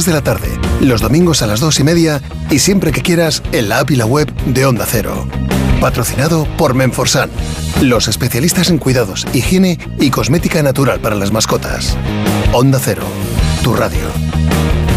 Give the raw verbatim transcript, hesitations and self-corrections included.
de la tarde, los domingos a las dos y media y siempre que quieras en la app y la web de Onda Cero. Patrocinado por Menforsan, los especialistas en cuidados, higiene y cosmética natural para las mascotas. Onda Cero, tu radio.